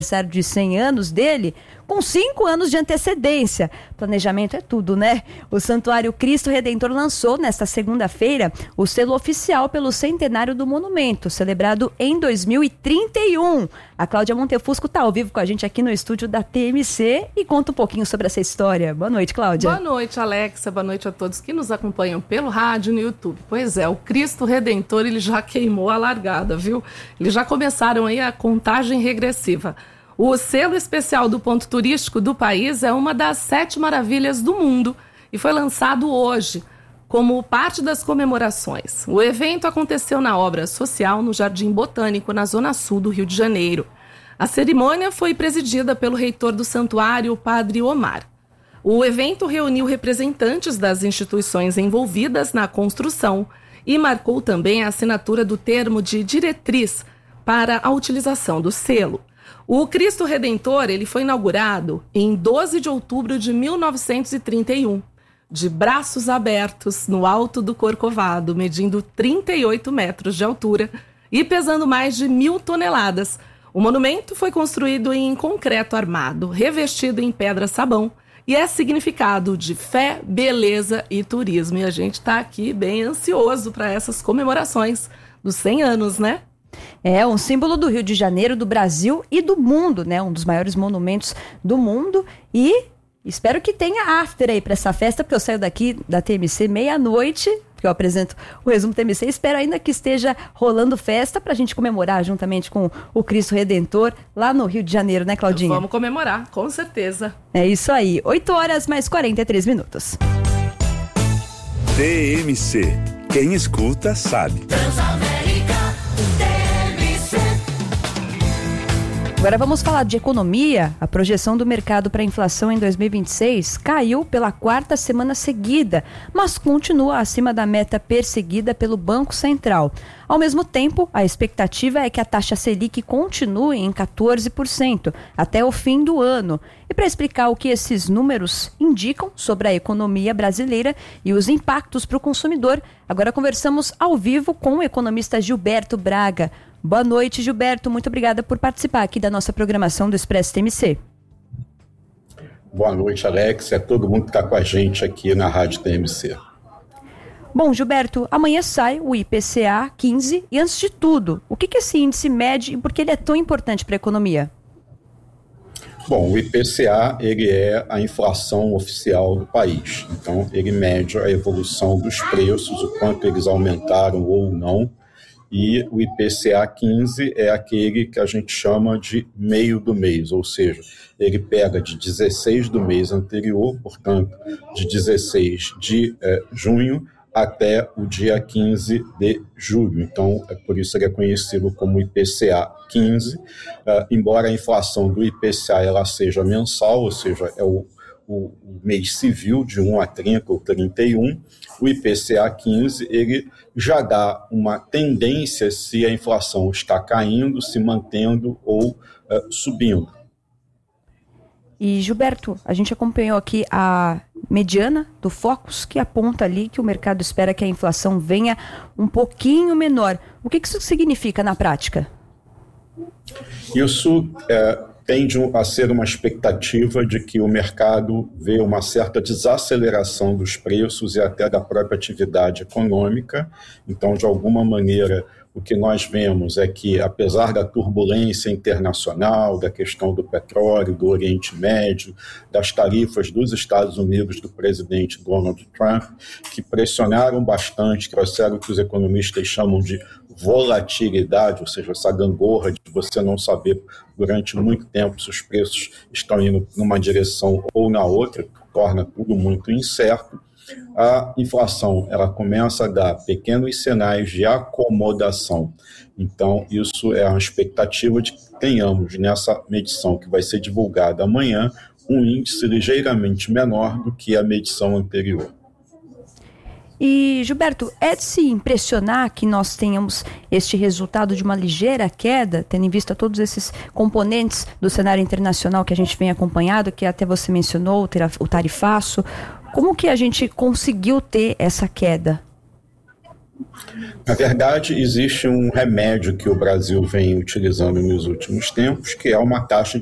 aniversário de 100 anos dele com 5 anos de antecedência. Planejamento é tudo, né? O Santuário Cristo Redentor lançou nesta segunda-feira o selo oficial pelo centenário do monumento, celebrado em 2031. A Cláudia Montefusco está ao vivo com a gente aqui no estúdio da TMC e conta um pouquinho sobre essa história. Boa noite, Cláudia. Boa noite, Alexa. Boa noite a todos que nos acompanham pelo rádio e no YouTube. Pois é, o Cristo Redentor, ele já queimou a largada, viu? Eles já começaram aí a contagem regressiva. O selo especial do ponto turístico do país é uma das 7 maravilhas do mundo e foi lançado hoje como parte das comemorações. O evento aconteceu na obra social no Jardim Botânico, na zona sul do Rio de Janeiro. A cerimônia foi presidida pelo reitor do santuário, o Padre Omar. O evento reuniu representantes das instituições envolvidas na construção e marcou também a assinatura do termo de diretriz para a utilização do selo. O Cristo Redentor ele foi inaugurado em 12 de outubro de 1931, de braços abertos no alto do Corcovado, medindo 38 metros de altura e pesando mais de 1.000 toneladas. O monumento foi construído em concreto armado, revestido em pedra-sabão e é significado de fé, beleza e turismo. E a gente está aqui bem ansioso para essas comemorações dos 100 anos, né? É um símbolo do Rio de Janeiro, do Brasil e do mundo, né? Um dos maiores monumentos do mundo. E espero que tenha after aí para essa festa, porque eu saio daqui da TMC meia-noite, porque eu apresento o resumo TMC. Espero ainda que esteja rolando festa para a gente comemorar juntamente com o Cristo Redentor lá no Rio de Janeiro, né, Claudinha? Vamos comemorar, com certeza. É isso aí. 8 horas mais 43 minutos. TMC. Quem escuta sabe. Agora vamos falar de economia. A projeção do mercado para a inflação em 2026 caiu pela 4ª semana seguida, mas continua acima da meta perseguida pelo Banco Central. Ao mesmo tempo, a expectativa é que a taxa Selic continue em 14% até o fim do ano. E para explicar o que esses números indicam sobre a economia brasileira e os impactos para o consumidor, agora conversamos ao vivo com o economista Gilberto Braga. Boa noite, Gilberto. Muito obrigada por participar aqui da nossa programação do Expresso TMC. Boa noite, Alex. É todo mundo que está com a gente aqui na Rádio TMC. Bom, Gilberto, amanhã sai o IPCA 15 e, antes de tudo, o que esse índice mede e por que ele é tão importante para a economia? Bom, o IPCA ele é a inflação oficial do país. Então, ele mede a evolução dos preços, o quanto eles aumentaram ou não. E o IPCA 15 é aquele que a gente chama de meio do mês, ou seja, ele pega de 16 do mês anterior, portanto, de 16 de junho até o dia 15 de julho. Então, é por isso que ele é conhecido como IPCA 15, embora a inflação do IPCA ela seja mensal, ou seja, é o mês civil de 1 a 30 ou 31, o IPCA 15 ele já dá uma tendência se a inflação está caindo, se mantendo ou subindo. E, Gilberto, a gente acompanhou aqui a mediana do Focus, que aponta ali que o mercado espera que a inflação venha um pouquinho menor. O que isso significa na prática? Isso tende a ser uma expectativa de que o mercado vê uma certa desaceleração dos preços e até da própria atividade econômica. Então, de alguma maneira, o que nós vemos é que, apesar da turbulência internacional, da questão do petróleo, do Oriente Médio, das tarifas dos Estados Unidos, do presidente Donald Trump, que pressionaram bastante, trouxeram o que os economistas chamam de volatilidade, ou seja, essa gangorra de você não saber durante muito tempo se os preços estão indo numa direção ou na outra, torna tudo muito incerto. A inflação ela começa a dar pequenos sinais de acomodação. Então, isso é uma expectativa de que tenhamos nessa medição que vai ser divulgada amanhã um índice ligeiramente menor do que a medição anterior. E, Gilberto, é de se impressionar que nós tenhamos este resultado de uma ligeira queda, tendo em vista todos esses componentes do cenário internacional que a gente vem acompanhado, que até você mencionou, o tarifaço. Como que a gente conseguiu ter essa queda? Na verdade, existe um remédio que o Brasil vem utilizando nos últimos tempos, que é uma taxa